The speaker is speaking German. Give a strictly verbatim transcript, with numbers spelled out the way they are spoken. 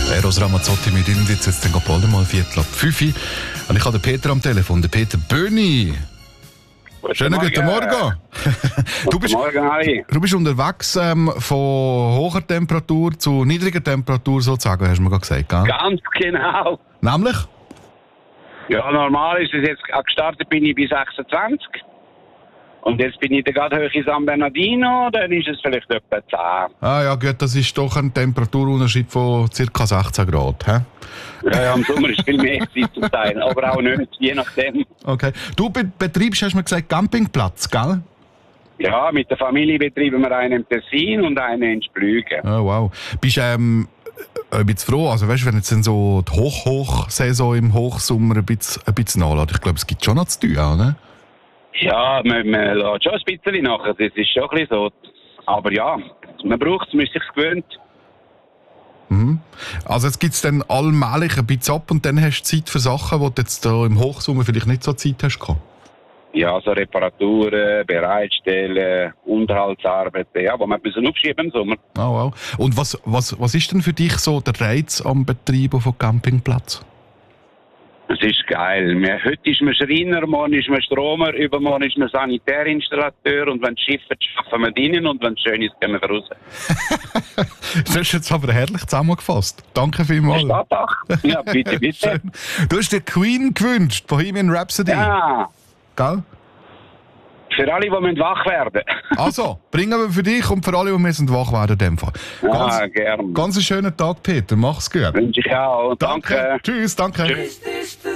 Eros Ramazzotti mit Indiz, jetzt dann bald mal Viertel ab fünf. Und ich habe den Peter am Telefon, den Peter Böni. Schönen guten Morgen. Du bist, Morgen, Ali. du bist unterwegs ähm, von hoher Temperatur zu niedriger Temperatur sozusagen, hast du mir gerade gesagt, gell? Ganz genau. Nämlich? Ja, normal ist es jetzt, gestartet bin ich bei sechsundzwanzig. Und jetzt bin ich da gerade hoch in San Bernardino, dann ist es vielleicht etwa zehn. Ah ja gut, das ist doch ein Temperaturunterschied von ca. sechzehn Grad, hä? Ja, ja, im Sommer ist viel mehr Zeit zum Teil, aber auch nicht, je nachdem. Okay. Du be- betreibst, hast du mir gesagt, Campingplatz, gell? Ja, mit der Familie betreiben wir einen im Tessin und einen in Splügen. Oh wow. Bist du ähm, ein bisschen froh, also weißt du, wenn jetzt dann so die Hoch-Hoch-Saison im Hochsommer ein bisschen, ein bisschen nachlässt, ich glaube, es gibt schon noch zu tun, auch, ne? Ja, man, man lässt schon ein bisschen nachher, das ist schon ein bisschen so. Aber ja, man braucht es, man ist sich gewöhnt. Mhm. Also jetzt gibt es dann allmählich ein bisschen ab und dann hast du Zeit für Sachen, die du jetzt da im Hochsommer vielleicht nicht so Zeit hast gehabt. Ja, so Reparaturen, Bereitstellen, Unterhaltsarbeiten, ja, die man ein bisschen aufschieben im Sommer. Oh, wow. Und was, was, was ist denn für dich so der Reiz am Betreiben von Campingplatz? Es ist geil. Wir, heute ist man Schreiner, morgen ist man Stromer, übermorgen ist man Sanitärinstallateur und wenn es schifft, schaffen wir drinnen und wenn es schön ist, gehen wir raus. Das hast du jetzt aber herrlich zusammengefasst. Danke vielmals. Ja, bitte, bitte. Schön. Du hast dir Queen gewünscht, Bohemian Rhapsody. Ja, Gell? für alle, die wach werden. Also, bringen wir für dich und für alle, die müssen wach werden in dem Fall. Ganz, Ja, gern. ganz einen schönen Tag, Peter. Mach's gut. Wünsche ich auch. Danke. Danke. Tschüss, danke. Tschüss.